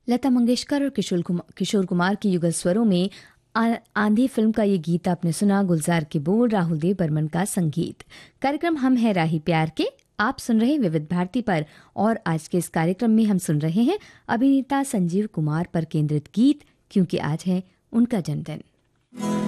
लता मंगेशकर और किशोर कुमार के युगल स्वरों में आंधी फिल्म का ये गीत आपने सुना। गुलजार के बोल, राहुल देव बर्मन का संगीत। कार्यक्रम हम है राही प्यार के, आप सुन रहे विविध भारती पर, और आज के इस कार्यक्रम में हम सुन रहे हैं अभिनेता संजीव कुमार पर केंद्रित गीत, क्योंकि आज है उनका जन्मदिन।